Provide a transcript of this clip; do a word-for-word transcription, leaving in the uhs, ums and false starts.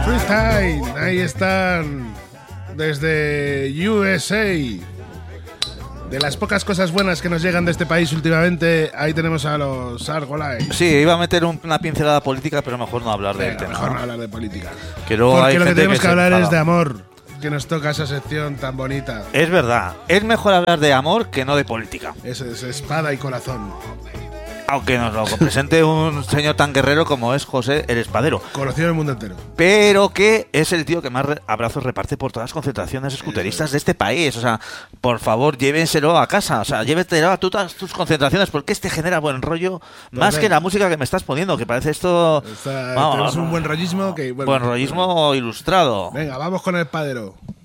Freestyle, ahí están, desde U S A. De las pocas cosas buenas que nos llegan de este país últimamente, ahí tenemos a los Argolais. Sí, iba a meter un, una pincelada política, pero mejor no hablar de Venga, tema. mejor ¿no? no hablar de política. Que luego Porque hay lo que gente tenemos que que se hablar enfada. es de amor, que nos toca esa sección tan bonita. Es verdad, es mejor hablar de amor que no de política. Eso es espada y corazón. Aunque nos lo presente un señor tan guerrero como es José el Espadero. Conocido en el mundo entero. Pero que es el tío que más re- abrazos reparte por todas las concentraciones escuteristas de este país. O sea, por favor, llévenselo a casa. O sea, llévetelo a todas tus concentraciones, porque este genera buen rollo más Pues que venga. la música que me estás poniendo, que parece esto... Está, Vamos, tenemos un buen rollismo que... Bueno, buen rollismo ilustrado. Venga, vamos con el padero.